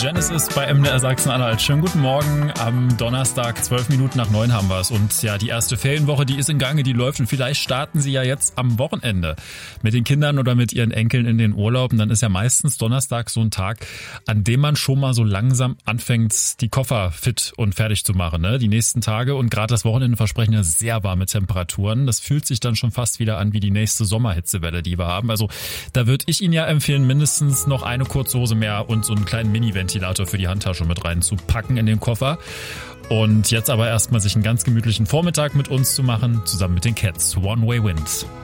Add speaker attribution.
Speaker 1: Genesis bei MDR Sachsen-Anhalt. Schönen guten Morgen. Am Donnerstag, 12 Minuten nach 9 haben wir es. Und ja, die erste Ferienwoche, die ist in Gange, die läuft. Und vielleicht starten Sie ja jetzt am Wochenende mit den Kindern oder mit Ihren Enkeln in den Urlaub. Und dann ist ja meistens Donnerstag so ein Tag, an dem man schon mal so langsam anfängt, die Koffer fit und fertig zu machen, ne? Die nächsten Tage und gerade das Wochenende versprechen ja sehr warme Temperaturen. Das fühlt sich dann schon fast wieder an wie die nächste Sommerhitzewelle, die wir haben. Also da würde ich Ihnen ja empfehlen, mindestens noch eine Kurzhose mehr und so einen kleinen Mini-Ventilator für die Handtasche mit reinzupacken in den Koffer. Und jetzt aber erstmal sich einen ganz gemütlichen Vormittag mit uns zu machen, zusammen mit den Cats. One Way Wind.